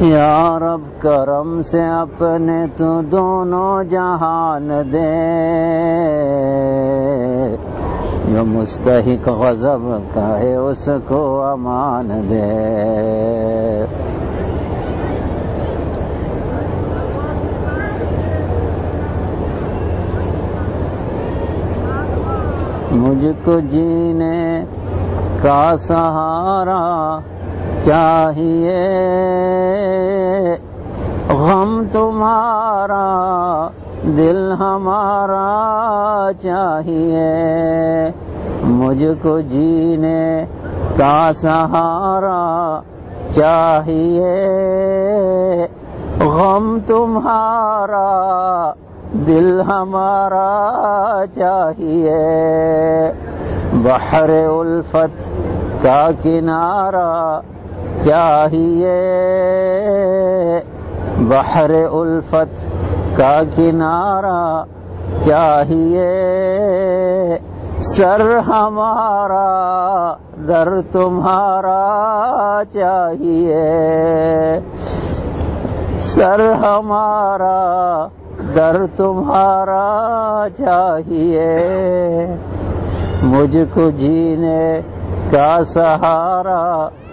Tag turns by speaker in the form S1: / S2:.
S1: یا رب کرم سے اپنے تو دونوں جہان دے، جو مستحق غضب کا ہے اس کو امان دے۔ مجھ کو جینے کا سہارا چاہیے، غم تمہارا دل ہمارا چاہیے۔ مجھ کو جینے کا سہارا چاہیے، غم تمہارا دل ہمارا چاہیے۔ بحر الفت کا کنارہ چاہیے، بحر الفت کا کنارہ چاہیے۔ سر ہمارا در تمہارا چاہیے، سر ہمارا در تمہارا چاہیے۔ مجھ کو جینے کا سہارا